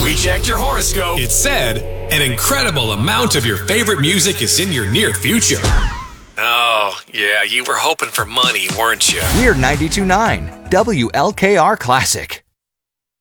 We checked your horoscope. It said an incredible amount of your favorite music is in your near future. Oh, yeah, you were hoping for money, weren't you? We're 92.9 WLKR Classic.